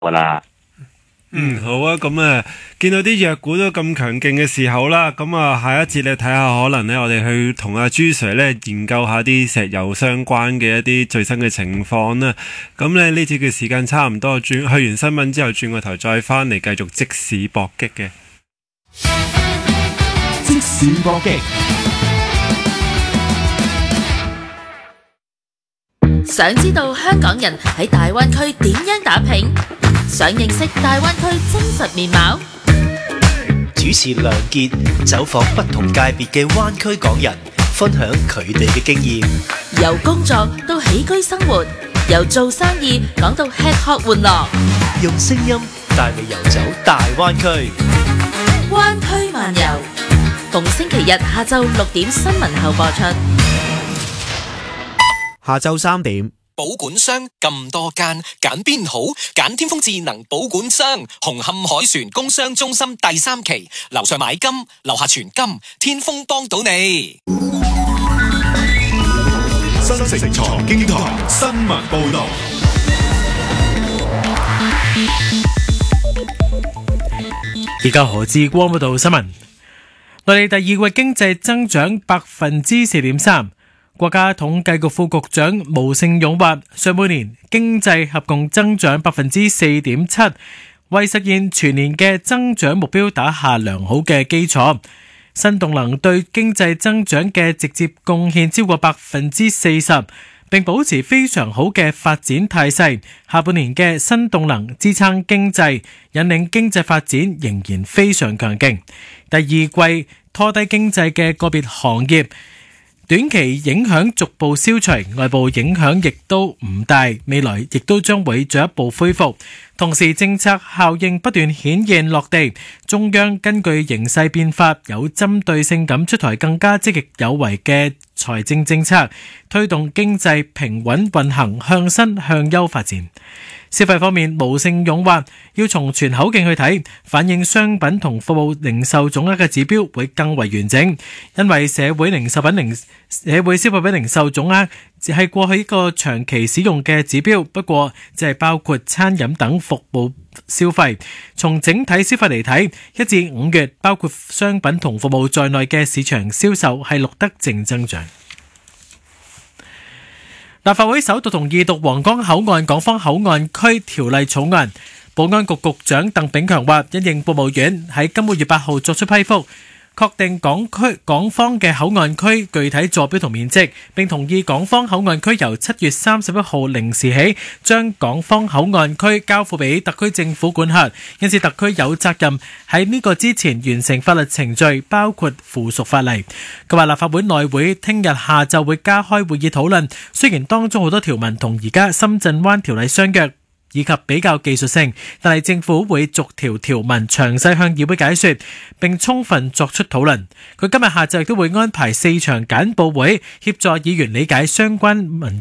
啦。 好啊，咁啊，見到啲藥股都咁強勁嘅時候啦，咁啊，下一節咧睇下，可能咧我哋去同阿朱 Sir 咧研究下啲石油相關嘅一啲最新嘅情況啦。咁咧呢節嘅時間差唔多，去完新聞之後，轉個頭再翻嚟繼續即時搏擊嘅。 即時搏擊。 想知道香港人喺大灣區點樣打拼？想認識大灣區真實面貌？ 主持梁傑走訪不同界別嘅灣區港人，分享佢哋嘅經驗。 由工作到起居生活，由做生意講到吃喝玩樂， 用聲音帶你遊走大灣區。 灣區漫遊，逢星期日下晝6點新聞後播出。 下晝3點。 保管商咁多間，揀邊好？揀天風智能保管商，紅磡海船工商中心第3期，樓上買金，樓下存金，天風幫到你。 新城財經台新聞報道。 而家何志光報道新聞。內地第二季經濟增長4.3%。國家統計局副局長毛盛勇話，上半年經濟合共增長4.7%，為實現全年嘅增長目標打下良好嘅基礎。新動能對經濟增長嘅直接貢獻超過40%，並保持非常好嘅發展態勢。下半年嘅新動能支撐經濟，引領經濟發展仍然非常強勁。第二季拖低經濟嘅個別行業，短期影響逐步消除，外部影響亦都唔大，未來亦都將會進一步恢復。同時政策效應不斷顯現落地，中央根據形勢變化，有針對性咁出台更加積極有為嘅財政政策，推動經濟平穩運行，向新向優發展。消費方面，毛盛勇話要從全口徑去睇，反映商品同服務零售總額嘅指標會更為完整，因為社會消費品零售總額係過去一個長期使用嘅指標，不過就係包括餐飲等服務消費。從整體消費嚟睇，1至5月包括商品同服務在內嘅市場銷售係錄得正增長。立法會首讀同二讀皇崗口岸港方口岸區條例草案，保安局局長鄧炳強話，因應國務院喺今個月8號作出批覆，確定港方嘅口岸區具體坐標同面積，並同意港方口岸區由7月31號零時起將港方口岸區交付俾特區政府管轄，因此特區有責任喺呢個之前完成法律程序，包括附屬法例。佢話立法會內會聽日下晝會加開會議討論，雖然當中好多條文同而家深圳灣條例相若，以及比較技術性，但係政府會逐條條文詳細向議會解說，並充分作出討論。佢今日下晝亦都會安排4場簡報會，協助議員理解相關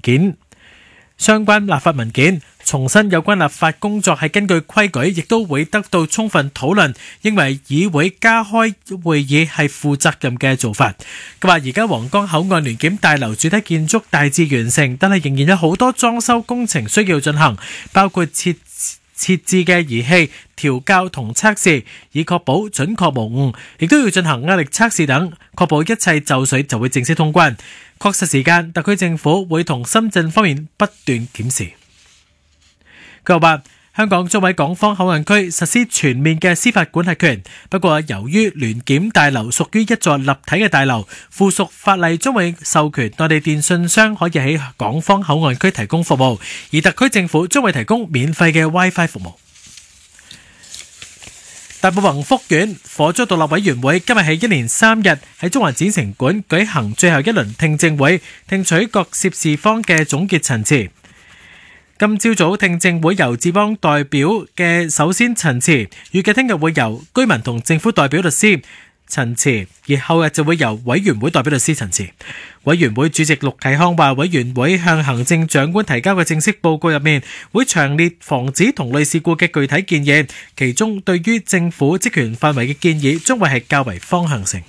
立法文件，重申有關立法工作係根據規矩，亦都會得到充分討論。認為議會加開會議係負責任嘅做法。佢話而家皇崗口岸聯檢大樓主體建築大致完成，但係仍然有好多裝修工程需要進行，包括設置嘅儀器調校同測試，以確保準確無誤，亦都要進行壓力測試等，確保一切就緒就會正式通關。確實時間，特區政府會同深圳方面不斷檢視。佢又話香港將喺港方口岸區實施全面嘅司法管轄權，不過由於聯檢大樓屬於一座立體嘅大樓，附屬法例將會授權內地電信商可以喺港方口岸區提供服務，而特區政府將會提供免費嘅 WiFi 服務。大埔宏福苑火災獨立委員會今日起1連3日喺中環展城館舉行最後一輪聽證會，聽取各涉事方嘅總結陳詞。今朝早聽證會由智邦代表嘅首先陳詞，預計聽日會由居民同政府代表律師陳詞，而後日就會由委員會代表律師陳詞。委員會主席陸啟康話，委員會向行政長官提交嘅正式報告入面，會詳列防止同類事故嘅具體建議，其中對於政府職權範圍嘅建議將會係較為方向性。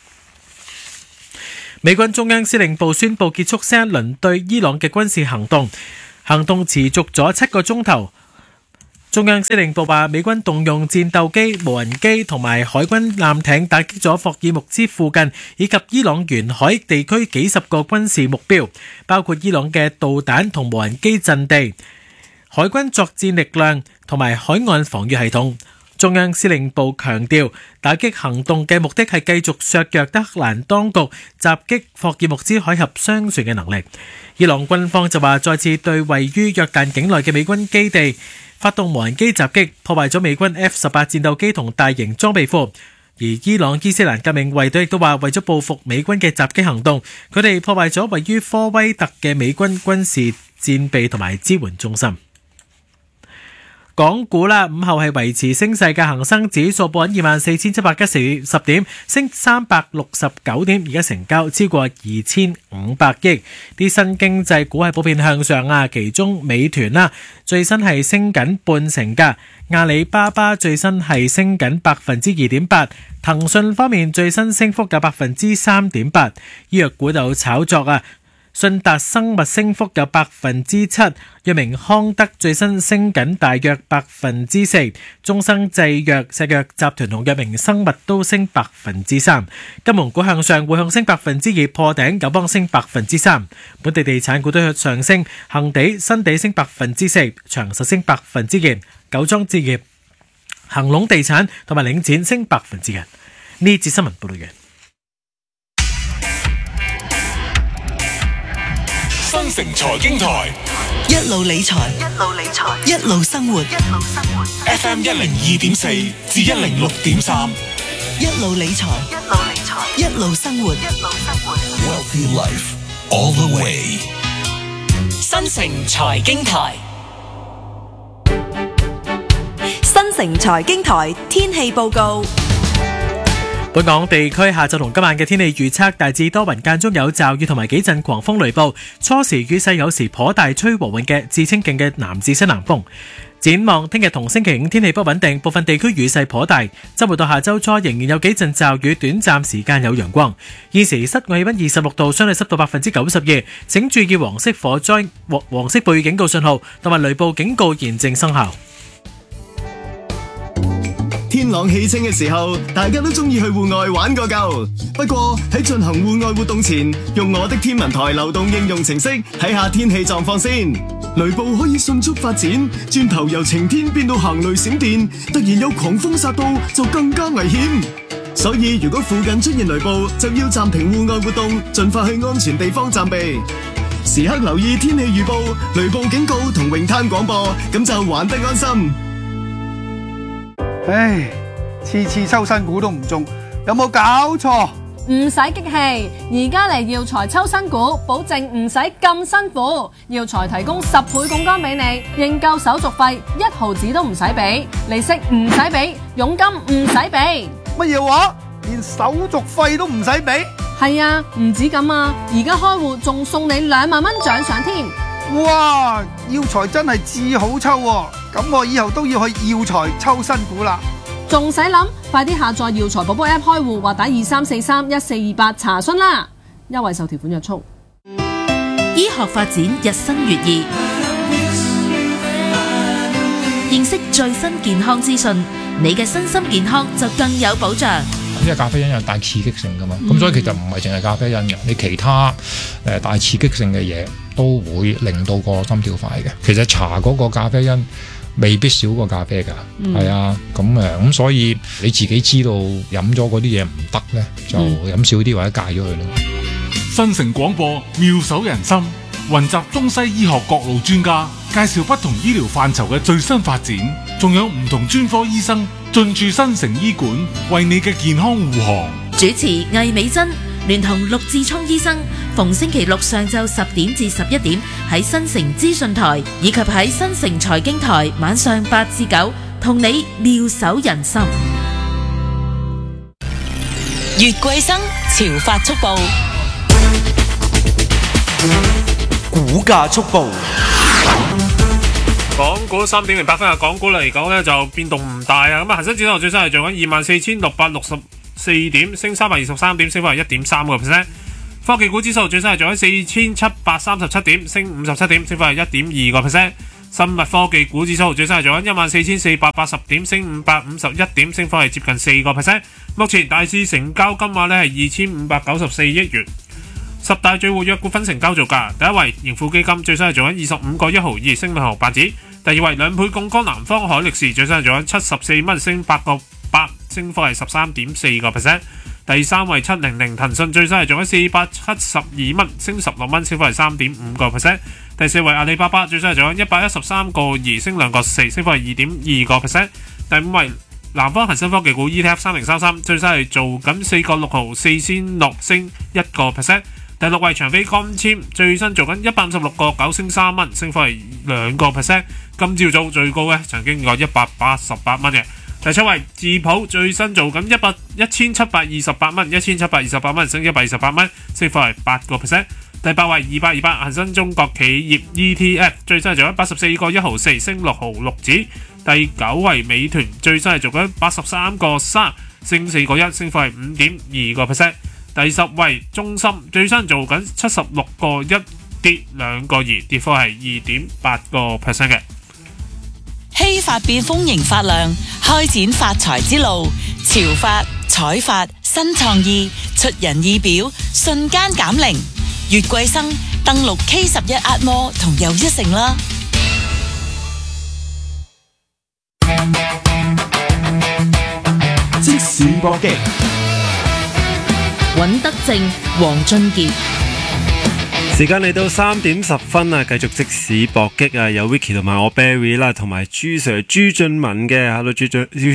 美軍中央司令部宣布結束新一輪對伊朗嘅軍事行動，行動持續咗7個鐘頭。 中央司令部話，美軍動用戰鬥機、無人機同埋海軍艦艇打擊咗霍爾木茲附近以及伊朗沿海地區幾十個軍事目標，包括伊朗嘅導彈同無人機陣地、海軍作戰力量同埋海岸防禦系統。中央司令部強調，打擊行動嘅目的係繼續削弱德黑蘭當局襲擊霍爾木茲海峽商船嘅能力。伊朗軍方就話，再次對位於約旦境內嘅美軍基地發動無人機襲擊，破壞咗美軍 F-18 戰鬥機同大型裝備庫。而伊朗伊斯蘭革命衛隊亦都話，為咗報復美軍嘅襲擊行動，佢哋破壞咗位於科威特嘅美軍軍事戰備同埋支援中心。港股啦，午後係維持升勢嘅，恒生指數報緊24,710點，升369點，而家成交超過2,500億。啲新經濟股係普遍向上啊，其中美團啦最新係升緊半成㗎，阿里巴巴最新係升緊2.8%，騰訊方面最新升幅有3.8%，醫藥股就炒作啊。信達生物升幅有7%，藥明康德最新升緊大約4%，中生製藥、石藥集團同藥明生物都升3%。金融股向上，匯控升2%破頂，友邦升3%。本地地產股都上升，恒地、新地升4%，長實升2%，九莊置業、恒隆地產同埋領展升1%嘅。呢節新聞報道完。 新城財經台一路理財，一路生活。 FM 102.4至106.3， 一路理財，一路生活。 Wealthy Life all the way。 新城財經台， 新城財經台天氣報告。 本港地區下晝同今晚嘅天氣預測，大致多雲，間中有驟雨同埋幾陣狂風雷暴，初時雨勢有時頗大，吹和緩嘅至清勁嘅南至西南風。展望聽日同星期五天氣不穩定，部分地區雨勢頗大，周末到下周初仍然有幾陣驟雨，短暫時間有陽光。現時室外氣溫26度，相對濕度92%，請注意黃色火災、黃色暴雨警告信號同埋雷暴警告現正生效。 天朗氣清嘅時候，大家都中意去戶外玩個夠。不過喺進行戶外活動前，用我的天文台流動應用程式睇下天氣狀況先。雷暴可以迅速發展，轉頭由晴天變到行雷閃電，突然有狂風殺到就更加危險。所以如果附近出現雷暴，就要暫停戶外活動，盡快去安全地方暫避。時刻留意天氣預報、雷暴警告同泳灘廣播，咁就玩得安心。 唉，次次抽新股都唔中，有冇搞錯？ 唔使激氣，而家嚟耀才抽新股，保證唔使咁辛苦。耀才提供10倍槓桿俾你，認購手續費1毫子都唔使俾，利息唔使俾，佣金唔使俾。 乜嘢話？連手續費都唔使俾？ 係啊，唔止咁啊，而家開戶仲送你2萬蚊獎賞添。 哇！耀才真係至好抽喎，咁我以後都要去耀才抽新股啦。 仲使諗？快啲下載耀才寶寶 App 開戶或打23431428查詢啦。優惠受條款約束。 醫學發展日新月異，認識最新健康資訊，你嘅身心健康就更有保障。 因為咖啡因有帶刺激性噶嘛，咁所以其實唔係淨係咖啡因嘅，你其他帶刺激性嘅嘢都會令到個心跳快嘅。其實茶嗰個咖啡因未必少過咖啡㗎，係啊，咁所以你自己知道飲咗嗰啲嘢唔得咧，就飲少啲或者戒咗佢咯。 新城廣播妙手仁心，雲集中西醫學各路專家，介紹不同醫療範疇嘅最新發展，仲有唔同專科醫生進駐新城醫館，為你嘅健康護航。 主持魏美珍聯同陸志聰醫生，逢星期六上晝10點至11點喺新城資訊台，以及喺新城財經台晚上8至9，同你妙手仁心。 月桂生潮發速報， 股價速報。 港股3點08分啊，港股嚟講呢就變動唔大啊，咁啊恒生指數最新係做緊24,664點，升323點，升幅係 1.3%。科技股指數最新係做緊4737點，升57點，升幅係 1.2%。 生物科技股指數最新係做緊14,480點，升551點，升幅係接近4%。目前大市成交金額呢係2594億元。十大最活躍股份成交造價，第一位盈富基金最新係做緊25個1毫2，升2毫8子。第二位2倍槓桿南方海力士最新係做緊74蚊，升8個8，升幅係13.4%。第三位700騰訊最新係做緊472蚊，升16蚊，升幅係3.5%。第四位阿里巴巴最新係做緊113個2，升2個4，升幅係2.2%。第五位南方恒生科技股 ETF 3033最新係做緊4個6毫4仙6，升1%。第六位長飛光纖最新做緊156個9，升3蚊，升幅係2%。今朝早最高呢曾經過188蚊嘅。第七位智普最新做緊1728蚊，1728蚊升128蚊，升幅係8%。第八位228恒生中國企業 ETF 最新係做緊84個1毫4，升6毫6子。第九位美團最新係做緊83個3，升4個1，升幅係5.2%。第十位中芯最新做緊76個1，跌2個2，跌幅係2.8%嘅。 希法變豐盈發亮，開展發財之路。潮發、彩發、新創意，出人意表，瞬間減齡。月桂生登錄 K11 壓摩同又一城啦。 即時搏擊， 尹德正、黃俊傑。 時間嚟到3點10分啊，繼續即時搏擊啊，有 Vicky 同埋我 Barry 啦，同埋朱 Sir 朱俊文嘅，Hello 朱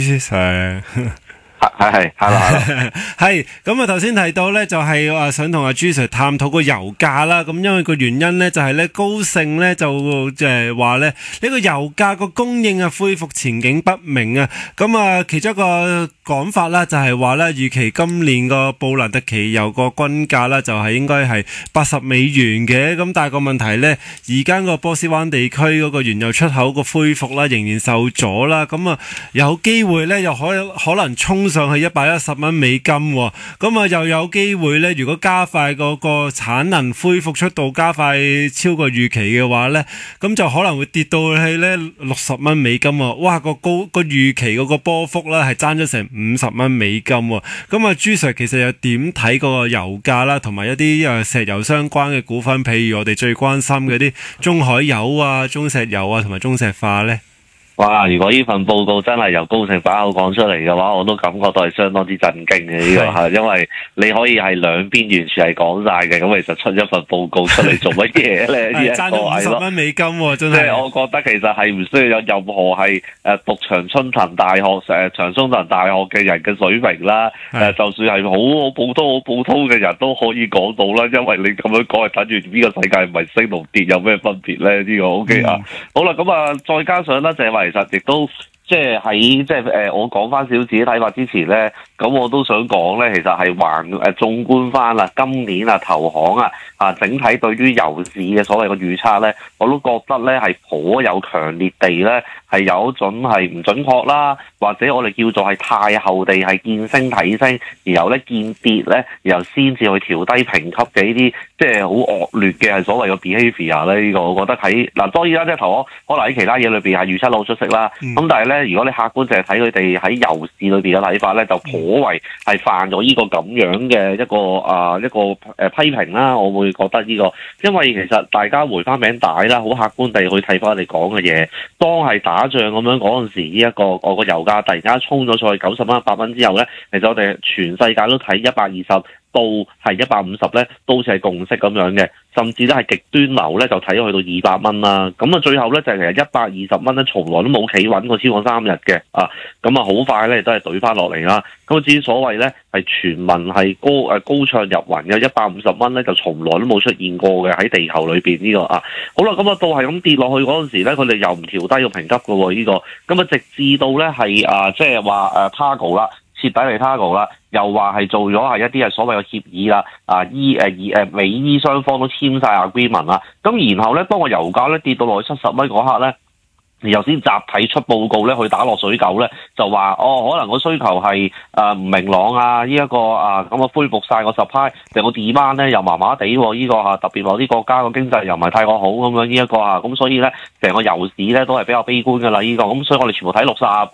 Sir。 係係咁啊！頭先提到咧，就係話想同阿朱 Sir 探討個油價啦。咁因為個原因咧，就係咧高盛咧就即係話咧呢個油價個供應啊恢復前景不明啊。咁啊，其中一個講法啦，就係話咧預期今年個布蘭特期油個均價啦，就係應該係80美元嘅。咁但係個問題咧，而家個波斯灣地區嗰個原油出口個恢復啦，仍然受阻啦。咁啊，有機會咧又可能衝上去110蚊美金喎，咁啊又有機會咧，如果加快嗰個產能恢復速度加快超過預期嘅話咧，咁就可能會跌到去咧60蚊美金喎。哇，個預期嗰個波幅咧係爭咗成50蚊美金喎。咁啊，朱 Sir 其實又點睇嗰個油價啦，同埋一啲石油相關嘅股份，譬如我哋最關心嘅啲中海油啊、中石油啊同埋中石化咧？ 哇！如果呢份報告真係由高盛把口講出嚟嘅話，我都感覺到係相當之震驚嘅呢個係，因為你可以係兩邊完全係講晒嘅，咁其實出一份報告出嚟做乜嘢咧？呢一個係咯，50蚊美金喎，真係。即係我覺得其實係唔需要有任何係讀長春藤大學長春藤大學嘅人嘅水平啦。就算係好普通嘅人都可以講到啦，因為你咁樣講係等住呢個世界唔係升同跌有咩分別咧？呢個 OK 啊。好啦，咁啊，再加上咧就係話。其實亦都即係喺我講翻少少自己睇法之前咧，咁我都想講咧，其實係縱觀翻啦，今年啊投行整體對於油市嘅所謂嘅預測咧，我都覺得咧係頗有強烈地咧係有一種係唔準確啦，或者我哋叫做係太後地係見升睇升，然後咧見跌咧，然後先至去調低評級嘅呢啲即係好惡劣嘅係所謂嘅 behaviour 咧。呢個我覺得喺當然啦，即係投行可能喺其他嘢裏邊係預測得好出色啦。咁但係咧，如果你客觀淨係睇佢哋喺油市裏邊嘅睇法咧，就頗為係犯咗呢個咁樣嘅一個批評啦。我會覺得呢個，因為其實大家回翻名帶啦，好客觀地去睇翻我哋講嘅嘢。當係打仗咁樣嗰陣時，呢一個我個油價突然間衝咗上去90蚊、100蚊之後咧，其實我哋全世界都睇120到係150咧，都好似係共識咁樣嘅，甚至咧係極端流咧就睇去到200蚊啦。咁啊最後咧就係其實120蚊咧，從來都冇企穩過超過3日嘅啊。咁啊好快咧都係懟翻落嚟啦。咁至於所謂咧係傳聞係高唱入雲嘅150蚊咧，就從來都冇出現過嘅喺地球裏邊呢個啊。好啦，咁啊到係咁跌落去嗰陣時咧，佢哋又唔調低個評級嘅喎呢個。咁啊直至到咧係即係話Cargo 啦。徹底嚟 Cargo 啦，又話係做咗係一啲係所謂嘅協議啦，美伊雙方都簽晒 agreement 啦，咁然後咧，當個油價咧跌到落去70蚊嗰刻咧， 然後先集體出報告咧，去打落水狗咧，就話可能個需求係唔明朗啊，呢一個咁啊恢復晒個 supply，但個 demand 咧又麻麻地喎，呢個特別某啲國家個經濟又唔係太過好咁樣呢一個咁所以咧成個油市咧都係比較悲觀㗎啦，呢個咁所以我哋全部睇60